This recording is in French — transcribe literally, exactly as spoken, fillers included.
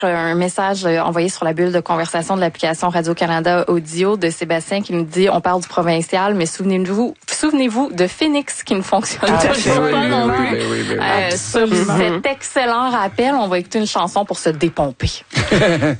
Un message envoyé sur la bulle de conversation de l'application Radio-Canada Audio de Sébastien qui nous dit « On parle du provincial, mais souvenez-vous souvenez-vous de Phoenix qui ne fonctionne ah, toujours oui, pas oui, non plus. Oui, oui, oui, oui, euh, sur cet excellent rappel, on va écouter une chanson pour se dépomper.